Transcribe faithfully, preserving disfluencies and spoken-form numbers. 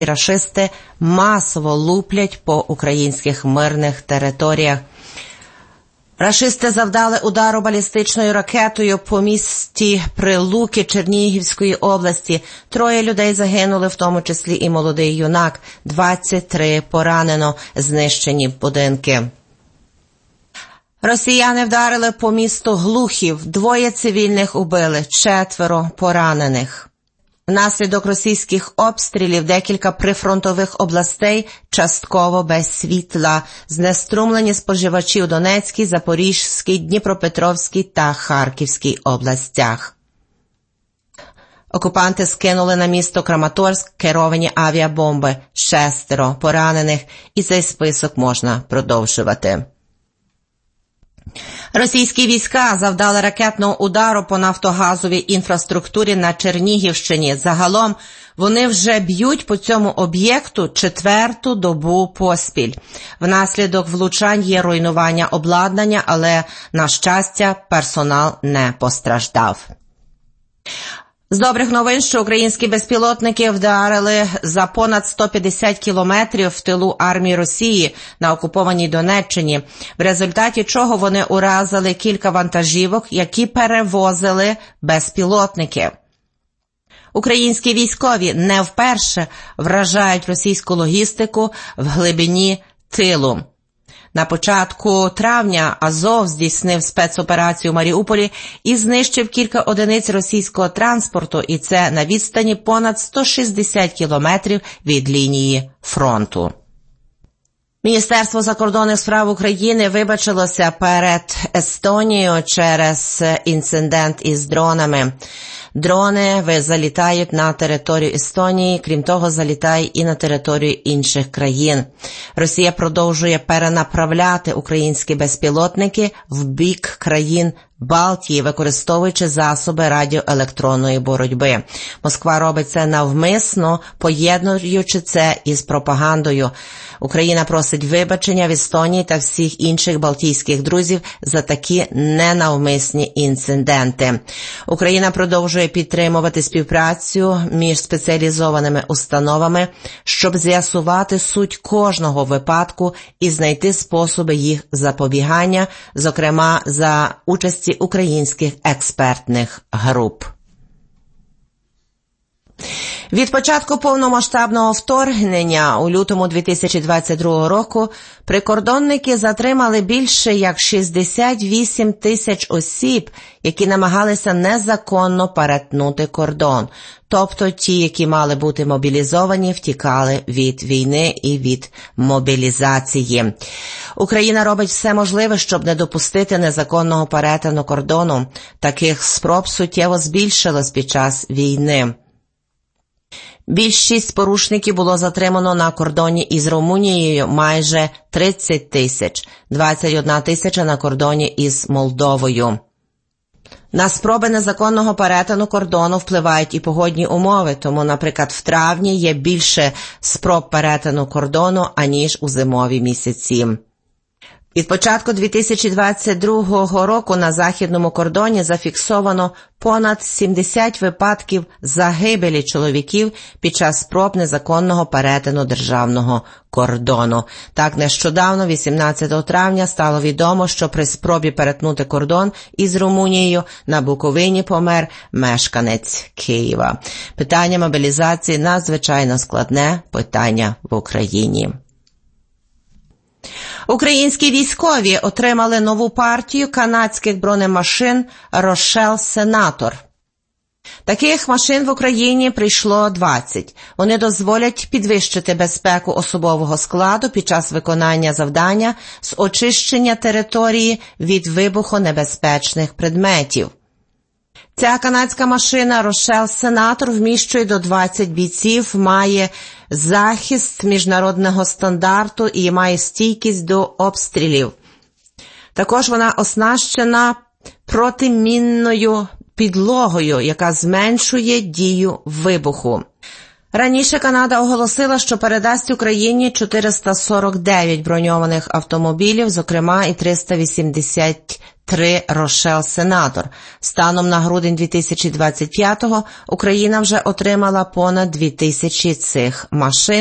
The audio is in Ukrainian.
рашисти масово луплять по українських мирних територіях. Рашисти завдали удару балістичною ракетою по місті Прилуки Чернігівської області. Троє людей загинули, в тому числі і молодий юнак. двадцять три поранено, знищені будинки. Росіяни вдарили по місту Глухів. Двоє цивільних убили, четверо поранених. Внаслідок російських обстрілів декілька прифронтових областей частково без світла. Знеструмлені споживачі у Донецькій, Запорізькій, Дніпропетровській та Харківській областях. Окупанти скинули на місто Краматорськ керовані авіабомби. Шестеро поранених, і цей список можна продовжувати. Російські війська завдали ракетного удару по нафтогазовій інфраструктурі на Чернігівщині. Загалом вони вже б'ють по цьому об'єкту четверту добу поспіль. Внаслідок влучань є руйнування обладнання, але, на щастя, персонал не постраждав. З добрих новин, що українські безпілотники вдарили за понад сто п'ятдесят кілометрів в тилу армії Росії на окупованій Донеччині, в результаті чого вони уразили кілька вантажівок, які перевозили безпілотники. Українські військові не вперше вражають російську логістику в глибині тилу. На початку травня Азов здійснив спецоперацію в Маріуполі і знищив кілька одиниць російського транспорту, і це на відстані понад сто шістдесят кілометрів від лінії фронту. Міністерство закордонних справ України вибачилося перед Естонією через інцидент із дронами. Дрони залітають на територію Естонії, крім того, залітають і на територію інших країн. Росія продовжує перенаправляти українські безпілотники в бік країн Балтії, використовуючи засоби радіоелектронної боротьби. Москва робить це навмисно, поєднуючи це із пропагандою. Україна просить вибачення в Естонії та всіх інших балтійських друзів за такі ненавмисні інциденти. Україна продовжує підтримувати співпрацю між спеціалізованими установами, щоб з'ясувати суть кожного випадку і знайти способи їх запобігання, зокрема за участі українських експертних груп. Від початку повномасштабного вторгнення у лютому дві тисячі двадцять другого року прикордонники затримали більше як шістдесят вісім тисяч осіб, які намагалися незаконно перетнути кордон. Тобто ті, які мали бути мобілізовані, втікали від війни і від мобілізації. Україна робить все можливе, щоб не допустити незаконного перетину кордону. Таких спроб суттєво збільшилось під час війни. Більшість порушників було затримано на кордоні із Румунією, майже тридцять тисяч, двадцять одна тисяча на кордоні із Молдовою. На спроби незаконного перетину кордону впливають і погодні умови, тому, наприклад, в травні є більше спроб перетину кордону, аніж у зимові місяці. Від початку дві тисячі двадцять другого року на західному кордоні зафіксовано понад сімдесят випадків загибелі чоловіків під час спроб незаконного перетину державного кордону. Так, нещодавно, вісімнадцятого травня, стало відомо, що при спробі перетнути кордон із Румунією на Буковині помер мешканець Києва. Питання мобілізації надзвичайно складне питання в Україні. Українські військові отримали нову партію канадських бронемашин «Рошел Сенатор». Таких машин в Україні прийшло двадцять. Вони дозволять підвищити безпеку особового складу під час виконання завдання з очищення території від вибухонебезпечних предметів. Ця канадська машина «Рошел Сенатор» вміщує до двадцять бійців, має захист міжнародного стандарту і має стійкість до обстрілів. Також вона оснащена протимінною підлогою, яка зменшує дію вибуху. Раніше Канада оголосила, що передасть Україні чотириста сорок дев'ять броньованих автомобілів, зокрема і триста вісімдесят три Рошел Сенатор. Станом на грудень дві тисячі двадцять п'ятого Україна вже отримала понад дві тисячі цих машин.